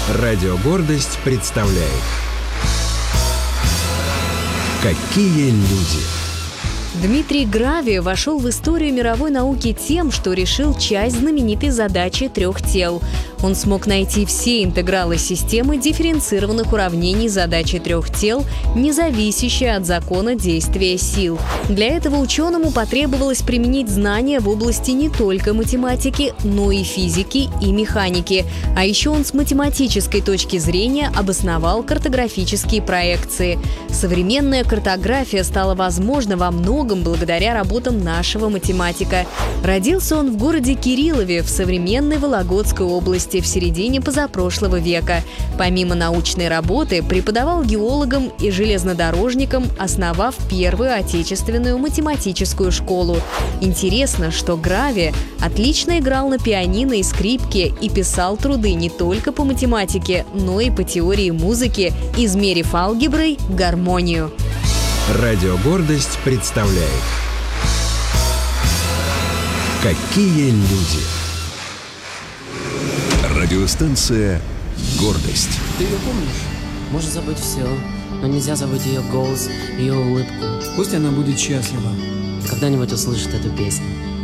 Радио «Гордость» представляет «Какие люди». Дмитрий Граве вошел в историю мировой науки тем, что решил часть знаменитой задачи трех тел. Он смог найти все интегралы системы дифференцированных уравнений задачи трех тел, не зависящие от закона действия сил. Для этого ученому потребовалось применить знания в области не только математики, но и физики и механики. А еще он с математической точки зрения обосновал картографические проекции. Современная картография стала возможна во многом благодаря работам нашего математика. Родился он в городе Кириллове в современной Вологодской области в середине позапрошлого века. Помимо научной работы, преподавал геологам и железнодорожникам, основав первую отечественную математическую школу. Интересно, что Граве отлично играл на пианино и скрипке и писал труды не только по математике, но и по теории музыки, измерив алгеброй гармонию. Радио «Гордость» представляет «Какие люди». Радиостанция «Гордость». Ты ее помнишь? Можно забыть все, но нельзя забыть ее голос, ее улыбку. Пусть она будет счастлива. Когда-нибудь услышит эту песню.